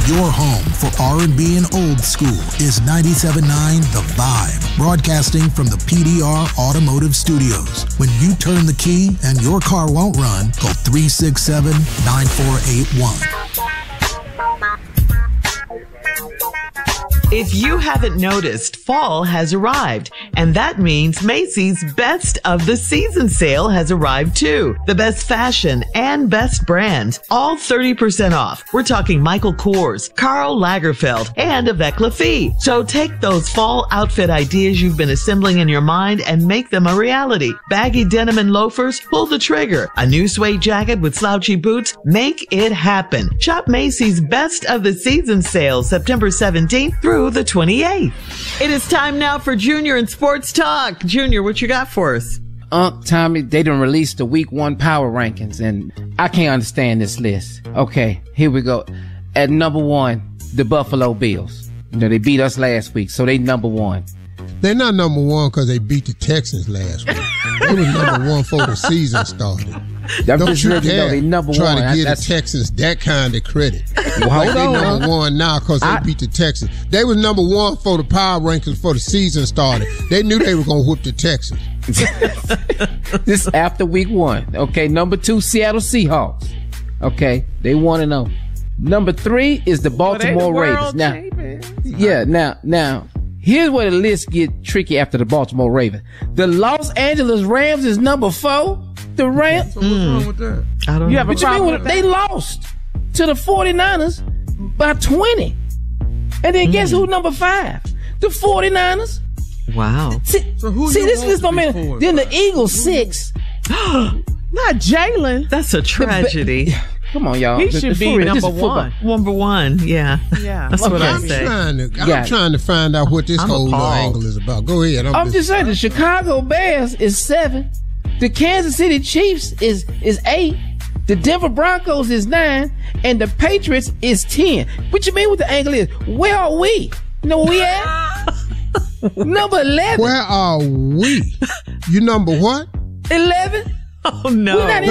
Your home for R&B and old school is 97.9 The Vibe, broadcasting from the PDR Automotive Studios. When you turn the key and your car won't run, call 367-9481. If you haven't noticed, fall has arrived, and that means Macy's Best of the Season sale has arrived too. The best fashion and best brands, all 30% off. We're talking Michael Kors, Karl Lagerfeld, and Avec Lafite. So take those fall outfit ideas you've been assembling in your mind and make them a reality. Baggy denim and loafers, pull the trigger. A new suede jacket with slouchy boots, make it happen. Shop Macy's Best of the Season sale September 17th through the 28th. It is time now for Junior and Sports Talk. Junior, what you got for us? Tommy, they done released the week 1 power rankings, and I can't understand this list. Okay, here we go. At number 1, the Buffalo Bills. You know, they beat us last week, so they number 1. They're not number 1 because they beat the Texans last week. They were number 1 before the season started. Don't you dare try to give the Texans that kind of credit. Like they number 1 now because they beat the Texans. They was number 1 for the power rankings before the season started. They knew they were going to whoop the Texans. This after week 1. Okay, number 2, Seattle Seahawks. Okay, they 1-0. Number 3 is the Baltimore Ravens. Now, here's where the list get tricky after the Baltimore Ravens. The Los Angeles Rams is number 4. The Rams. So what's wrong with that? I don't know. You have a problem with that? They lost to the 49ers by 20. And then guess who number 5? The 49ers. Wow. See, this list don't matter. Then the Eagles 6. Not Jalen. That's a tragedy. Come on, y'all. He should be number 1. Number 1, yeah. That's what I say. I'm trying to find out what this whole little angle is about. Go ahead. I'm just saying the Chicago Bears is 7. The Kansas City Chiefs is 8. The Denver Broncos is 9. And the Patriots is 10. What you mean what the angle is? Where are we? You know where we at? Number 11. Where are we? You number what? 11. Oh, no. We're not